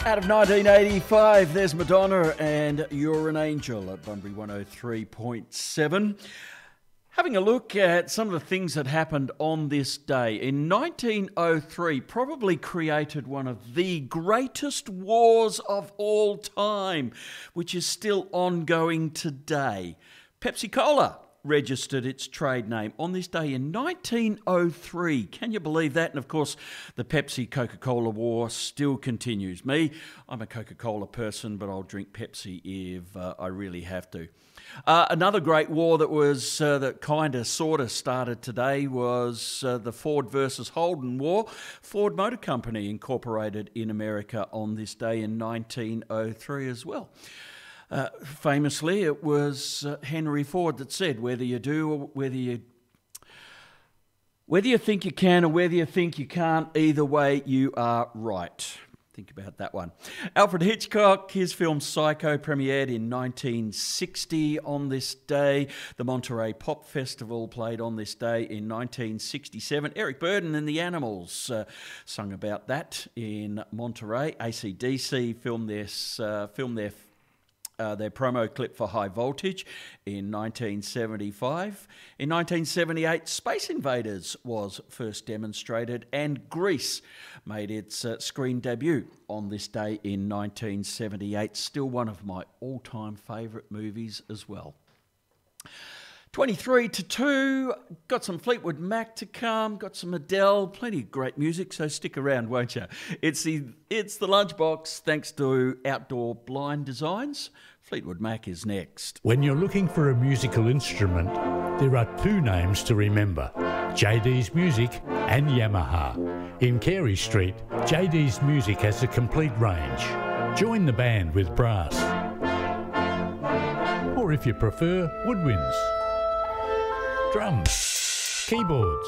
Out of 1985, there's Madonna and You're an Angel at Bunbury 103.7. Having a look at some of the things that happened on this day. In 1903, probably created one of the greatest wars of all time, which is still ongoing today. Pepsi-Cola registered its trade name on this day in 1903. Can you believe that? And of course, the Pepsi-Coca-Cola war still continues. I'm a Coca-Cola person, but I'll drink Pepsi if I really have to. Another great war that was that kind of sort of started today was the Ford versus Holden war. Ford Motor Company incorporated in America on this day in 1903 as well. Famously, it was Henry Ford that said, whether you do or whether you think you can or whether you think you can't, either way you are right. Think about that one. Alfred Hitchcock, his film Psycho premiered in 1960 on this day. The Monterey Pop Festival played on this day in 1967. Eric Burdon and the Animals sung about that in Monterey. AC/DC filmed their promo clip for High Voltage in 1975. In 1978, Space Invaders was first demonstrated, and Grease made its screen debut on this day in 1978. Still one of my all-time favourite movies as well. 23-2, got some Fleetwood Mac to come, got some Adele, plenty of great music, so stick around, won't you? It's the Lunchbox, thanks to Outdoor Blind Designs. Fleetwood Mac is next. When you're looking for a musical instrument, there are two names to remember: JD's Music and Yamaha. In Carey Street, JD's Music has a complete range. Join the band with brass, or if you prefer, woodwinds, drums, keyboards,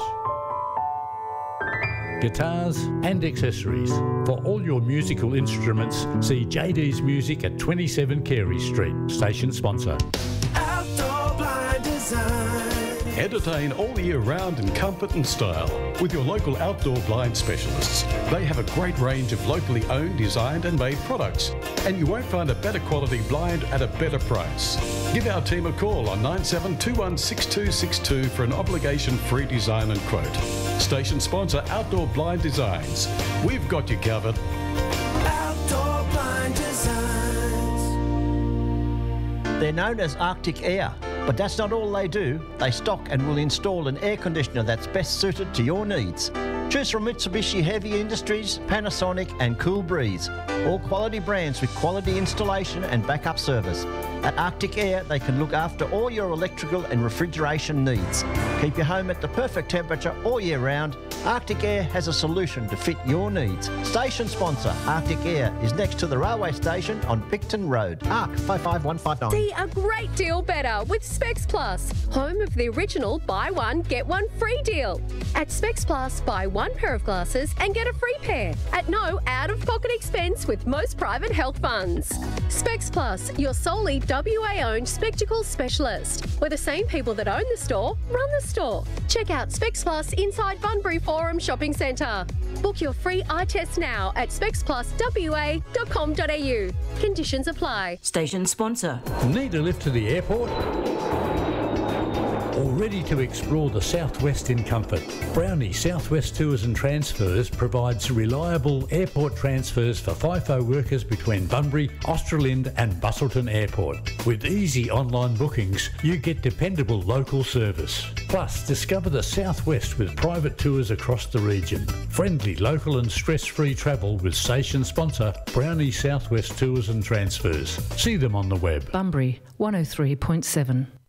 guitars and accessories. For all your musical instruments, see JD's Music at 27 Carey Street. Station sponsor. Outdoor Blind Design. Entertain all year round in comfort and style with your local outdoor blind specialists. They have a great range of locally owned, designed and made products, and you won't find a better quality blind at a better price. Give our team a call on 97216262 for an obligation-free design and quote. Station sponsor Outdoor Blind Designs. We've got you covered. Outdoor Blind Designs. They're known as Arctic Air, but that's not all they do. They stock and will install an air conditioner that's best suited to your needs. Choose from Mitsubishi Heavy Industries, Panasonic and Cool Breeze. All quality brands with quality installation and backup service. At Arctic Air, they can look after all your electrical and refrigeration needs. Keep your home at the perfect temperature all year round. Arctic Air has a solution to fit your needs. Station sponsor Arctic Air is next to the railway station on Picton Road. ARC 55159. See a great deal better with Specs Plus, home of the original buy one, get one free deal. At Specs Plus, buy one pair of glasses and get a free pair at no out-of-pocket expense with most private health funds. Specs Plus, your solely WA-owned spectacles specialist, where the same people that own the store run the store. Check out Specs Plus inside Bunbury Forum Shopping Centre. Book your free eye test now at specspluswa.com.au. Conditions apply. Station sponsor. Need a lift to the airport? Or ready to explore the Southwest in comfort? Brownie Southwest Tours and Transfers provides reliable airport transfers for FIFO workers between Bunbury, Australind and Busselton Airport. With easy online bookings, you get dependable local service. Plus, discover the Southwest with private tours across the region. Friendly, local and stress-free travel with station sponsor Brownie Southwest Tours and Transfers. See them on the web. Bunbury 103.7.